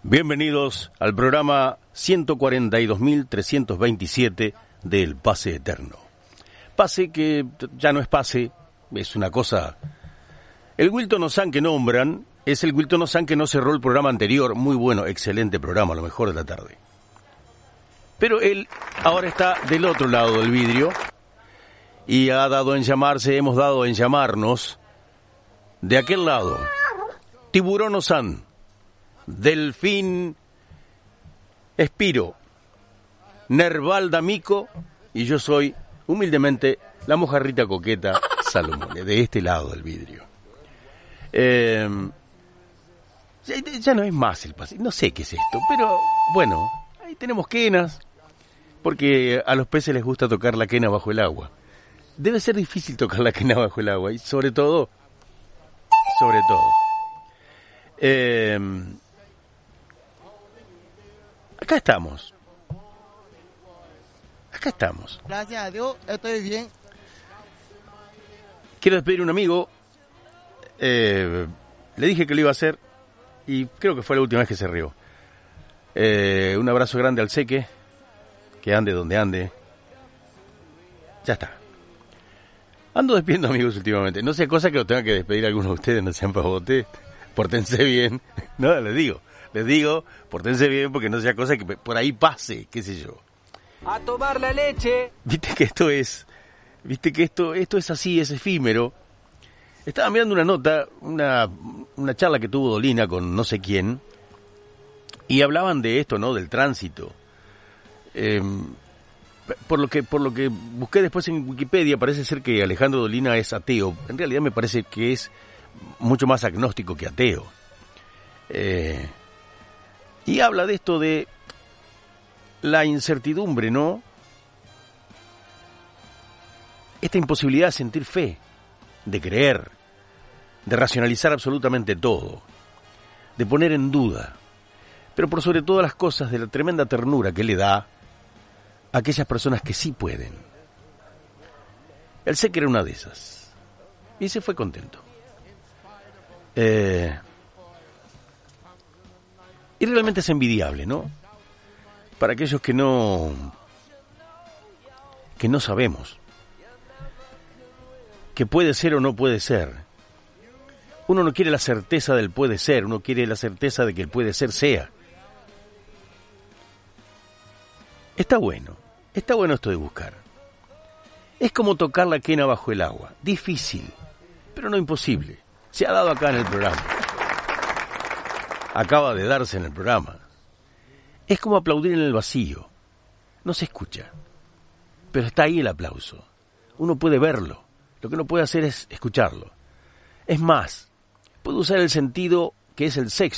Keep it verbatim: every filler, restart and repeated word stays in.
Bienvenidos al programa ciento cuarenta y dos mil trescientos veintisiete del Pase Eterno. Pase que ya no es pase, es una cosa... El Wilton Ozán que nombran es el Wilton Ozán que no cerró el programa anterior. Muy bueno, excelente programa, lo mejor de la tarde. Pero él ahora está del otro lado del vidrio y ha dado en llamarse, hemos dado en llamarnos de aquel lado, Tiburón Ozán, Delfín Espiro, Nerval D'Amico, y yo soy humildemente la mojarrita coqueta Salomón, de este lado del vidrio. Eh, ya, ya no es más el pase, no sé qué es esto, pero bueno, ahí tenemos quenas, porque a los peces les gusta tocar la quena bajo el agua. Debe ser difícil tocar la quena bajo el agua, y sobre todo, sobre todo. Eh, acá estamos. Acá estamos. Gracias a Dios, estoy bien. Quiero despedir a un amigo. Eh, le dije que lo iba a hacer y creo que fue la última vez que se rió. Eh, un abrazo grande al Seque. Que ande donde ande. Ya está. Ando despidiendo amigos últimamente. No sea cosa que lo tenga que despedir a algunos de ustedes, no sean pavotes. Pórtense bien. No, les digo. Les digo, pórtense bien porque no sea cosa que por ahí pase, qué sé yo. A tomar la leche. Viste que esto es, viste que esto, esto es así, es efímero. Estaba mirando una nota, una, una charla que tuvo Dolina con no sé quién, y hablaban de esto, ¿no? Del tránsito. Eh, por lo que, por lo que busqué después en Wikipedia, parece ser que Alejandro Dolina es ateo. En realidad me parece que es mucho más agnóstico que ateo. Eh, y habla de esto de la incertidumbre, ¿no? Esta imposibilidad de sentir fe, de creer, de racionalizar absolutamente todo, de poner en duda, pero por sobre todas las cosas de la tremenda ternura que le da a aquellas personas que sí pueden. Él sé que era una de esas y se fue contento. Eh, y realmente es envidiable, ¿no? Para aquellos que no que no sabemos que puede ser o no puede ser. Uno no quiere la certeza del puede ser, uno quiere la certeza de que el puede ser sea. Está bueno, está bueno esto de buscar. Es como tocar la quena bajo el agua, difícil, pero no imposible. Se ha dado acá en el programa. Acaba de darse en el programa. Es como aplaudir en el vacío. No se escucha, pero está ahí el aplauso. Uno puede verlo. Lo que no puede hacer es escucharlo. Es más, puede usar el sentido que es el sexto.